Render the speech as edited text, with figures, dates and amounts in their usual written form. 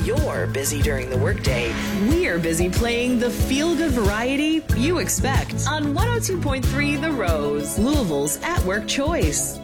you're busy during the workday, we're busy playing the feel-good variety you expect on 102.3 The Rose, Louisville's at-work choice.